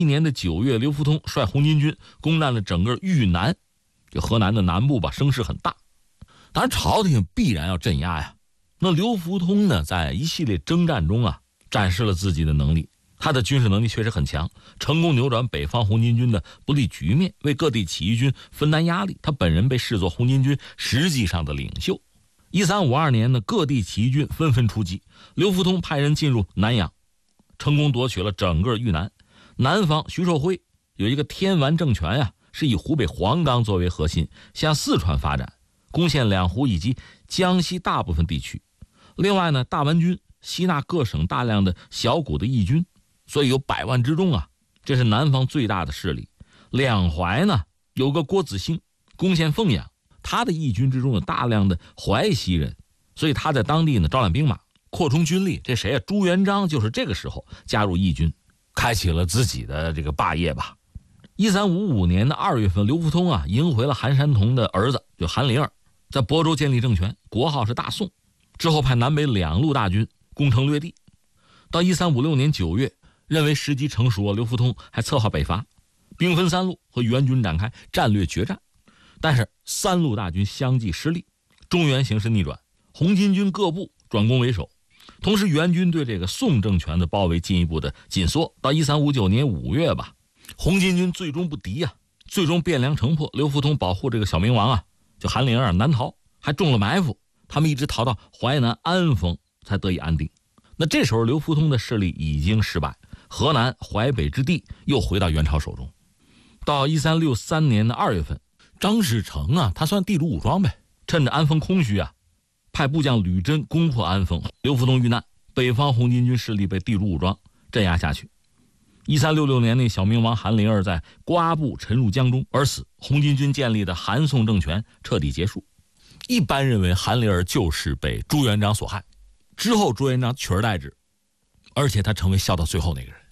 一年的9月，刘福通率红巾军攻占了整个豫南，就河南的南部吧，声势很大。当然朝廷必然要镇压呀。那刘福通呢，在一系列征战中啊，展示了自己的能力，他的军事能力确实很强，成功扭转北方红巾军的不利局面，为各地起义军分担压力。他本人被视作红巾军实际上的领袖。1352年呢，各地起义军纷纷出击，刘福通派人进入南阳，成功夺取了整个豫南。南方徐寿辉有一个天完政权呀，是以湖北黄冈作为核心，向四川发展，攻陷两湖以及江西大部分地区。另外呢，大完军吸纳各省大量的小股的义军，所以有100万之众啊，这是南方最大的势力。两淮呢，有个郭子兴攻陷凤阳，他的义军之中有大量的淮西人，所以他在当地呢招揽兵马，扩充军力。这谁啊？朱元璋就是这个时候加入义军，开启了自己的这个霸业吧。1355年的2月份，刘福通啊迎回了韩山童的儿子，就韩林儿，在亳州建立政权，国号是大宋。之后派南北2路大军攻城略地。到1356年9月，认为时机成熟，刘福通还策划北伐，兵分3路和元军展开战略决战。但是3路大军相继失利，中原形势逆转，红巾军各部转攻为守。同时元军对这个宋政权的包围进一步的紧缩。到1359年5月吧，红巾军最终不敌啊，最终汴梁城破。刘福通保护这个小明王啊，就韩林儿南逃，还中了埋伏，他们一直逃到淮南安丰才得以安定。那这时候刘福通的势力已经失败，河南淮北之地又回到元朝手中。到1363年的2月份，张士诚啊，他算地主武装呗，趁着安丰空虚啊，派部将吕真攻破安丰，刘福通遇难，北方红巾军势力被地主武装镇压下去。1366年，那小明王韩林儿在瓜埠沉入江中而死，红巾军建立的韩宋政权彻底结束。一般认为韩林儿就是被朱元璋所害，之后朱元璋取而代之，而且他成为笑到最后那个人。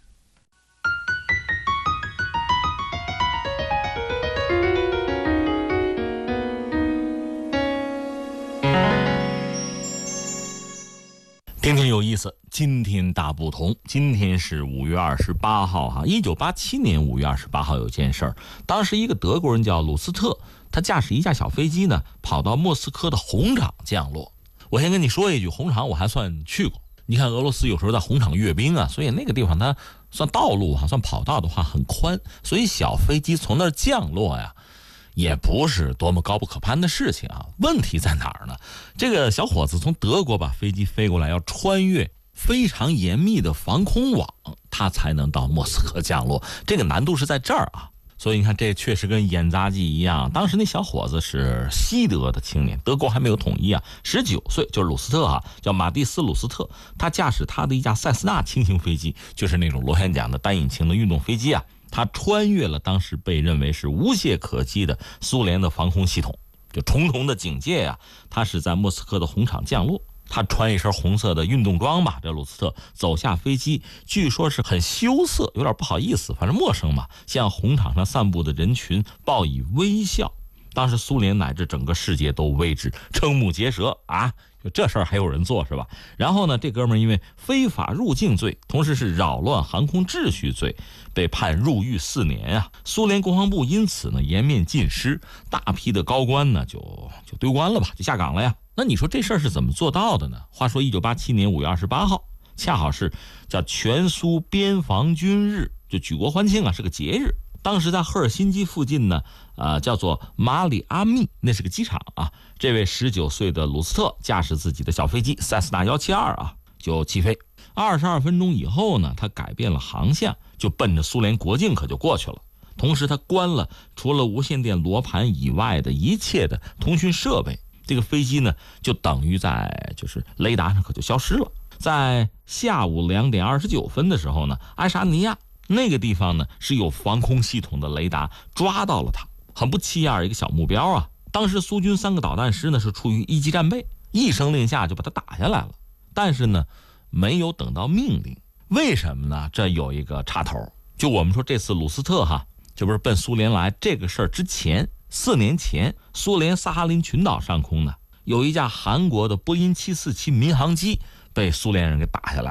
听听有意思，今天大不同。今天是5月28号哈，1987年5月28号有件事儿，当时一个德国人叫鲁斯特，他驾驶一架小飞机呢，跑到莫斯科的红场降落。我先跟你说一句，红场我还算去过。你看俄罗斯有时候在红场阅兵啊，所以那个地方它算道路啊，算跑道的话很宽，所以小飞机从那儿降落呀，也不是多么高不可攀的事情啊。问题在哪儿呢？这个小伙子从德国把飞机飞过来，要穿越非常严密的防空网，他才能到莫斯科降落，这个难度是在这儿啊。所以你看，这确实跟演杂技一样。当时那小伙子是西德的青年，德国还没有统一啊，19岁，就是鲁斯特啊，叫马蒂斯·鲁斯特。他驾驶他的一架塞斯纳轻型飞机，就是那种螺旋桨的单引擎的运动飞机啊。他穿越了当时被认为是无懈可击的苏联的防空系统，就重重的警戒啊。他是在莫斯科的红场降落。他穿一身红色的运动装吧，这鲁斯特走下飞机，据说是很羞涩，有点不好意思，反正陌生嘛，向红场上散步的人群报以微笑。当时苏联乃至整个世界都为之瞠目结舌啊，就这事儿还有人做是吧？然后呢，这哥们因为非法入境罪，同时是扰乱航空秩序罪，被判入狱4年啊。苏联国防部因此呢颜面尽失，大批的高官呢就丢官了吧，就下岗了呀。那你说这事儿是怎么做到的呢？话说1987年5月28号，恰好是叫全苏边防军日，就举国欢庆啊，是个节日。当时在赫尔辛基附近呢，叫做马里阿密，那是个机场啊。这位19岁的鲁斯特驾驶自己的小飞机塞斯纳172啊，就起飞。22分钟以后呢，他改变了航向，就奔着苏联国境可就过去了。同时他关了除了无线电罗盘以外的一切的通讯设备。这个飞机呢，就等于在就是雷达上可就消失了。在下午2点29分的时候呢，爱沙尼亚那个地方呢是有防空系统的雷达抓到了它，很不起眼一个小目标啊。当时苏军3个导弹师呢是处于一级战备，一声令下就把它打下来了，但是呢没有等到命令。为什么呢？这有一个插头，就我们说这次鲁斯特哈，这不是奔苏联来这个事儿之前，4年前，苏联萨哈林群岛上空呢，有一架韩国的波音747民航机被苏联人给打下来了。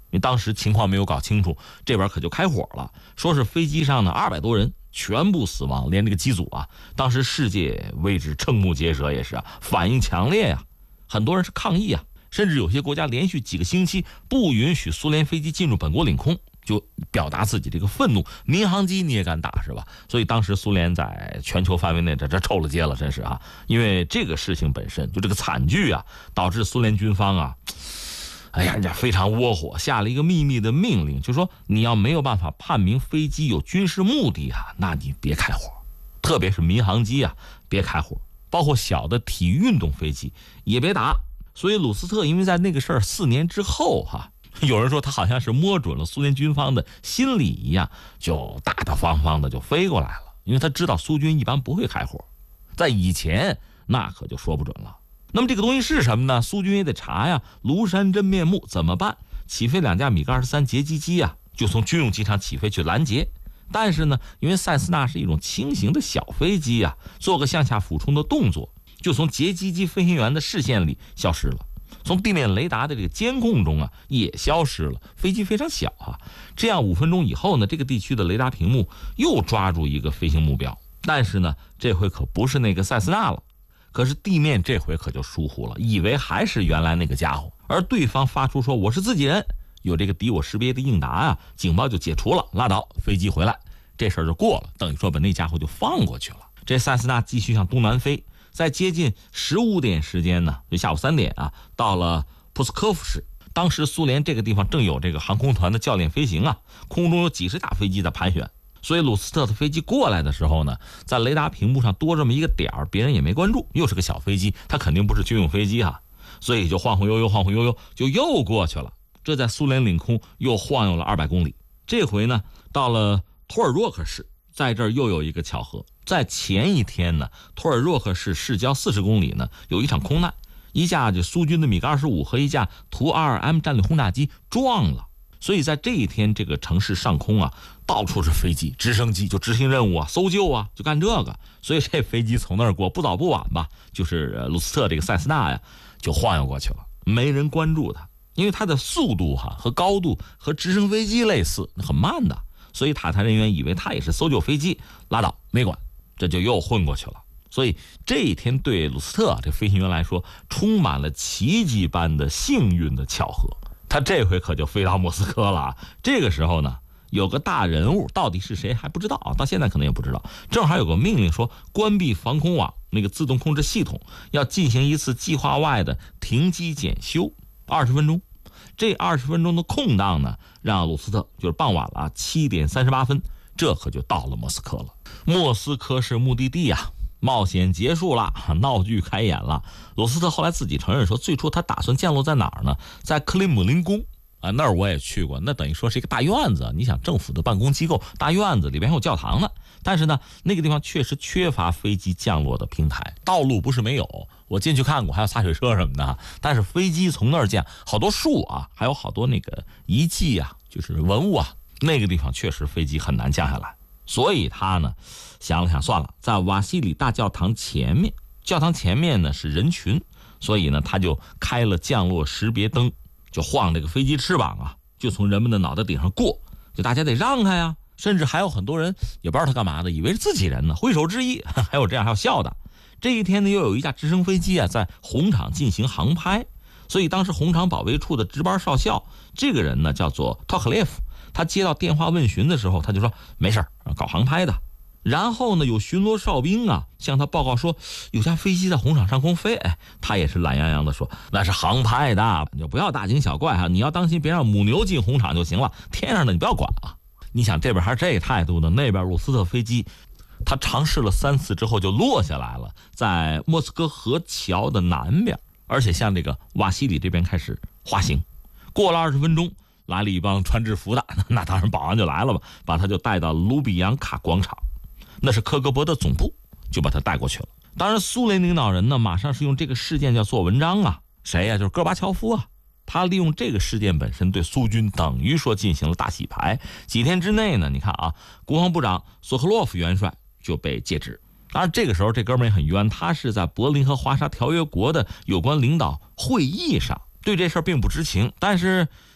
因为当时情况没有搞清楚，这边可就开火了，说是飞机上呢200多人全部死亡，连这个机组啊，当时世界为之瞠目结舌，也是反应强烈呀，很多人是抗议啊，甚至有些国家连续几个星期不允许苏联飞机进入本国领空，就表达自己这个愤怒。民航机你也敢打是吧？所以当时苏联在全球范围内这臭了街了，真是啊！因为这个事情本身就这个惨剧啊，导致苏联军方啊，哎呀，人家非常窝火，下了一个秘密的命令，就说你要没有办法判明飞机有军事目的啊，那你别开火，特别是民航机啊，别开火，包括小的体育运动飞机也别打。所以鲁斯特因为在那个事儿4年之后有人说他好像是摸准了苏联军方的心理一样，就大大方方的就飞过来了，因为他知道苏军一般不会开火，在以前那可就说不准了。那么这个东西是什么呢？苏军也得查呀，庐山真面目怎么办？起飞2架米格23截击机啊，就从军用机场起飞去拦截。但是呢，因为塞斯纳是一种轻型的小飞机啊，做个向下俯冲的动作，就从截击机飞行员的视线里消失了，从地面雷达的这个监控中啊也消失了。飞机非常小啊，这样5分钟以后呢，这个地区的雷达屏幕又抓住一个飞行目标，但是呢，这回可不是那个塞斯纳了。可是地面这回可就疏忽了，以为还是原来那个家伙，而对方发出说我是自己人，有这个敌我识别的应答啊，警报就解除了，拉倒，飞机回来，这事儿就过了，等于说把那家伙就放过去了。这塞斯纳继续向东南飞，在接近15点时间呢，就下午3点啊，到了普斯科夫市。当时苏联这个地方正有这个航空团的教练飞行啊，空中有几十架飞机在盘旋。所以鲁斯特的飞机过来的时候呢，在雷达屏幕上多这么一个点儿，别人也没关注，又是个小飞机，它肯定不是军用飞机所以就晃晃悠悠就又过去了。这在苏联领空又晃悠了200公里。这回呢，到了托尔若克市，在这儿又有一个巧合，在前一天呢，托尔若克市市郊40公里呢有一场空难，一架就苏军的米格25和一架图 22M 战略轰炸机撞了。所以在这一天，这个城市上空啊，到处是飞机、直升机，就执行任务啊、搜救啊，就干这个。所以这飞机从那儿过，不早不晚吧，就是鲁斯特这个塞斯纳呀，就晃悠过去了，没人关注它，因为它的速度和高度和直升飞机类似，很慢的，所以塔台人员以为它也是搜救飞机，拉倒没管，这就又混过去了。所以这一天对鲁斯特这飞行员来说，充满了奇迹般的幸运的巧合。他这回可就飞到莫斯科了。这个时候呢，有个大人物，到底是谁还不知道，到现在可能也不知道。正好有个命令说，关闭防空网那个自动控制系统，要进行一次计划外的停机检修，20分钟。这20分钟的空档呢，让鲁斯特就是傍晚了7点38分，这可就到了莫斯科了。莫斯科是目的地啊。冒险结束了，闹剧开演了。鲁斯特后来自己承认说，最初他打算降落在哪儿呢？在克里姆林宫啊，那儿我也去过，那等于说是一个大院子。你想，政府的办公机构大院子里边还有教堂呢。但是呢，那个地方确实缺乏飞机降落的平台，道路不是没有，我进去看过，还有洒水车什么的。但是飞机从那儿降，好多树啊，还有好多那个遗迹啊，就是文物啊，那个地方确实飞机很难降下来。所以他呢想了想，算了，在瓦西里大教堂前面，教堂前面呢是人群，所以呢他就开了降落识别灯，就晃这个飞机翅膀啊，就从人们的脑袋顶上过，就大家得让开呀。甚至还有很多人也不知道他干嘛的，以为是自己人呢，挥手致意，还有这样还有笑的。这一天呢，又有一架直升飞机啊在红场进行航拍，所以当时红场保卫处的值班少校，这个人呢叫做托克列夫。他接到电话问询的时候，他就说没事搞航拍的。然后呢，有巡逻哨兵啊向他报告说有架飞机在红场上空飞，他也是懒洋洋的说那是航拍的，你就不要大惊小怪你要当心别让母牛进红场就行了，天上的你不要管啊。你想这边还是这态度呢，那边鲁斯特飞机他尝试了3次之后就落下来了，在莫斯科河桥的南边，而且向这个瓦西里这边开始滑行。过了20分钟，来了一帮穿制服的，那当然保安就来了吧，把他就带到卢比扬卡广场，那是科格勃的总部，就把他带过去了。当然苏联领导人呢马上是用这个事件叫做文章啊，谁呀？就是戈巴乔夫啊。他利用这个事件本身对苏军等于说进行了大洗牌。几天之内呢，你看啊，国防部长索科洛夫元帅就被解职。当然这个时候这哥们也很冤，他是在柏林和华沙条约国的有关领导会议上对这事儿并不知情，但是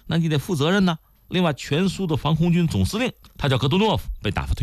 那你得负责任呢。另外，全苏的防空军总司令他叫戈杜诺夫被打发退